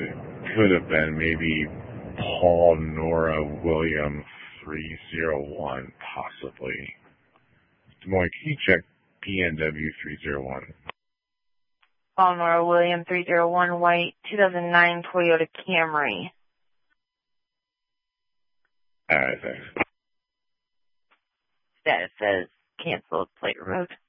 it could have been maybe Paul Nora William 301, possibly. Des Moines, can you check PNW 301? Paul Nora William 301, white, 2009 Toyota Camry. Alright, thanks. Status says canceled, plate removed.